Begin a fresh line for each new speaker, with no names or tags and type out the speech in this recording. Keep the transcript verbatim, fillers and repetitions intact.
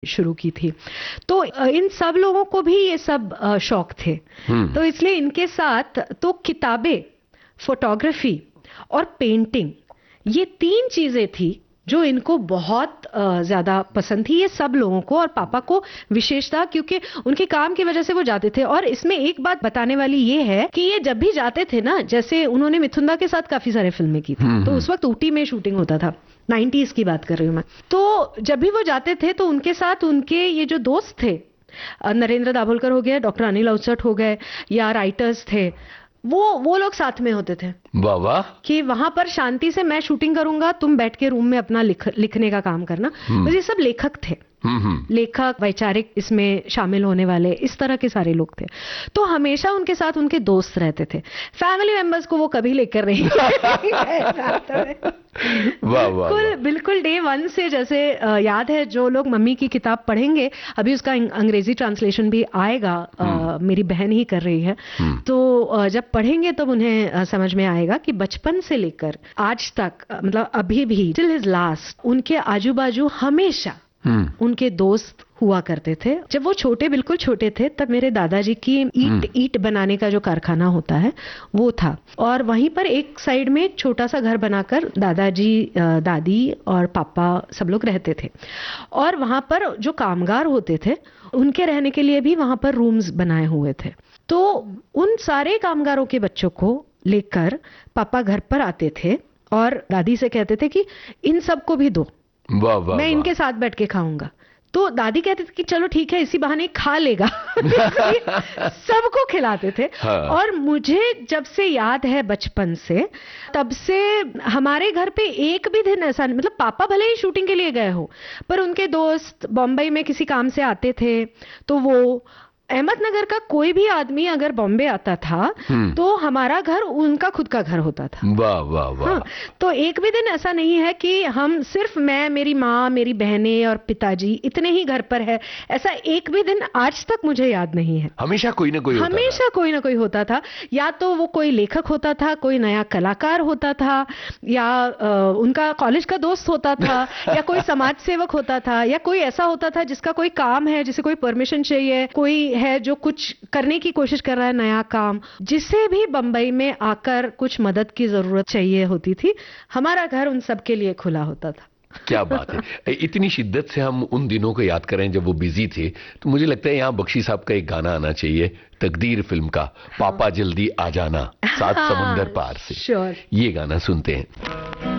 शुरू की थी। तो इन सब लोगों को भी ये सब शौक थे, तो इसलिए इनके साथ तो किताबें, फोटोग्राफी और पेंटिंग, ये तीन चीजें थी जो इनको बहुत ज्यादा पसंद थी, ये सब लोगों को, और पापा को विशेषता, क्योंकि उनके काम की वजह से वो जाते थे। और इसमें एक बात बताने वाली ये है कि ये जब भी जाते थे ना, जैसे उन्होंने मिथुन दा के साथ काफी सारे फिल्में की थी, तो उस वक्त ऊटी में शूटिंग होता था, नाइंटीज़ की बात कर रही हूँ मैं। तो जब भी वो जाते थे तो उनके साथ उनके ये जो दोस्त थे, नरेंद्र दाभोलकर हो गए, डॉक्टर अनिल अवचट हो गए, या राइटर्स थे, वो वो लोग साथ में होते थे।
वाह वाह।
कि वहां पर शांति से मैं शूटिंग करूंगा, तुम बैठ के रूम में अपना लिख, लिखने का काम करना। बस ये सब लेखक थे, लेखक, वैचारिक इसमें शामिल होने वाले, इस तरह के सारे लोग थे। तो हमेशा उनके साथ उनके दोस्त रहते थे, फैमिली मेंबर्स को वो कभी लेकर नहीं
वाह वाह।
बिल्कुल बिल्कुल डे वन से, जैसे याद है, जो लोग मम्मी की किताब पढ़ेंगे, अभी उसका अंग्रेजी ट्रांसलेशन भी आएगा, आ, मेरी बहन ही कर रही है, तो जब पढ़ेंगे तब उन्हें समझ में आएगा कि बचपन से लेकर आज तक, मतलब अभी भी टिल हिज लास्ट, उनके आजू बाजू हमेशा उनके दोस्त हुआ करते थे। जब वो छोटे, बिल्कुल छोटे थे, तब मेरे दादाजी की ईट ईट बनाने का जो कारखाना होता है वो था, और वहीं पर एक साइड में एक छोटा सा घर बनाकर दादाजी, दादी और पापा सब लोग रहते थे। और वहां पर जो कामगार होते थे उनके रहने के लिए भी वहां पर रूम्स बनाए हुए थे। तो उन सारे कामगारों के बच्चों को लेकर पापा घर पर आते थे और दादी से कहते थे कि इन सबको भी दो,
वाह वाह,
मैं इनके साथ बैठ के खाऊंगा। तो दादी कहती थी कि चलो ठीक है, इसी बहाने खा लेगा। सबको खिलाते थे। हाँ। और मुझे जब से याद है बचपन से, तब से हमारे घर पे एक भी दिन ऐसा नहीं, मतलब पापा भले ही शूटिंग के लिए गए हो, पर उनके दोस्त बॉम्बे में किसी काम से आते थे, तो वो अहमदनगर का कोई भी आदमी अगर बॉम्बे आता था तो हमारा घर उनका खुद का घर होता था।
वाह वाह वाह।
हाँ, तो एक भी दिन ऐसा नहीं है कि हम सिर्फ मैं, मेरी माँ, मेरी बहनें और पिताजी इतने ही घर पर है, ऐसा एक भी दिन आज तक मुझे याद नहीं है।
हमेशा कोई ना कोई होता
हमेशा
था।
कोई ना कोई होता था, या तो वो कोई लेखक होता था, कोई नया कलाकार होता था, या आ, उनका कॉलेज का दोस्त होता था, या कोई समाज सेवक होता था, या कोई ऐसा होता था जिसका कोई काम है, जिसे कोई परमिशन चाहिए, कोई है जो कुछ करने की कोशिश कर रहा है, नया काम, जिसे भी बंबई में आकर कुछ मदद की जरूरत चाहिए होती थी, हमारा घर उन सब के लिए खुला होता था।
क्या बात है। इतनी शिद्दत से हम उन दिनों को याद करें जब वो बिजी थे, तो मुझे लगता है यहाँ बख्शी साहब का एक गाना आना चाहिए, तकदीर फिल्म का, पापा जल्दी आ जाना, सात समुंदर पार से।
श्योर।
ये गाना सुनते हैं।